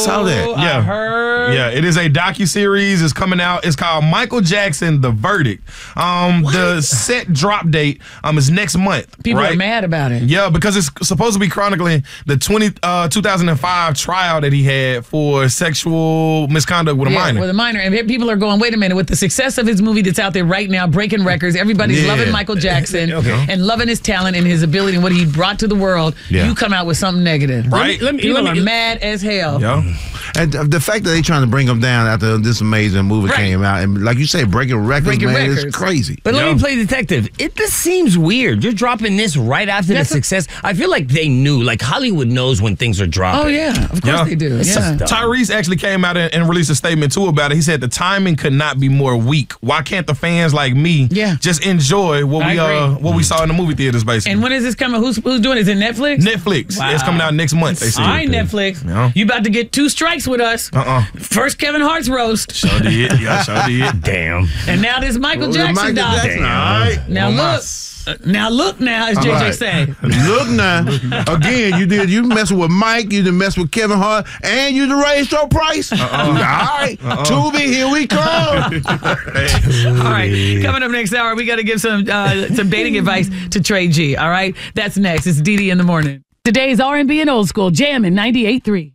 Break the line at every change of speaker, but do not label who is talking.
saw that.
Yeah.
I heard.
Yeah, it is a docuseries. It's coming out. It's called Michael Jackson: The Verdict. The set drop date is next month.
People
right?
are mad about it.
Yeah, because it's supposed to be chronicling the 2005 trial that he had for sexual misconduct with a minor.
With a minor. And people are going, wait a minute, with the success of his movie that's out there right now, breaking records, everybody's loving Michael Jackson and loving his talent and his ability and what he brought to the world.
Yeah.
You come out with something negative.
Right.
People are mad as hell.
Yeah.
And the fact that they trying to bring him down after this amazing movie came out, and like you say, breaking records, it's crazy.
But let me play detective. It just seems weird. You're dropping this right after the success. I feel like they knew. Like Hollywood knows when things are dropping.
Oh, yeah. Of course they do. Yeah.
Tyrese actually came out and released a statement, too, about it. He said the timing could not be more weak. Why can't the fans like me just enjoy what we saw in the movie theaters, basically?
And when is this coming? Who's doing it? Is it Netflix?
Netflix. Wow. It's coming out next month, they said.
All right, Netflix.
Yeah.
You about to get 2 strikes with us. First Kevin Hart's roast.
Sure did. Yeah, sure did.
Damn.
And now this Michael Jackson doc.
All right.
Now look. Now, as JJ say.
Look now. Again, you messing with Mike, you done mess with Kevin Hart, and you done raised your price. All right. Tubi, here we come.
All right. Coming up next hour, we got to give some dating advice to Trey G. All right. That's next. It's DD in the morning. Today's R&B and old school jam in 98.3.